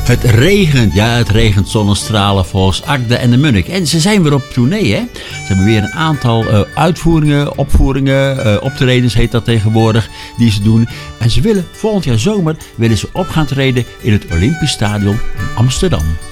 Het regent zonnestralen volgens Agda en de Munnik. En ze zijn weer op tournee, hè? Ze hebben weer een aantal optredens heet dat tegenwoordig, die ze doen. En ze willen volgend jaar zomer op gaan treden in het Olympisch Stadion in Amsterdam.